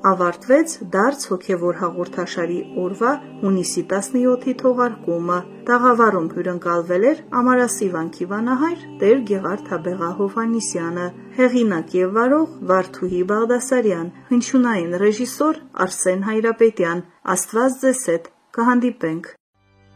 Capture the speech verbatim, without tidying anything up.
ավարտվեց դարձ հոգևոր հաղորդաշարի օրվա հունիսի տասնյոթի թողարկումը։ Տաղավարում հյուրընկալվել էր Ամարասի վանքի վանահայր Տեր Գեղարդ Աբեղա Հովհաննիսյանը, հեղինակ եւ վարող Վարդուհի Բաղդասարյան, հնչյունային ռեժիսոր Արսեն Հայրապետյան։ Աստված ձեզ հետ, կհանդիպենք։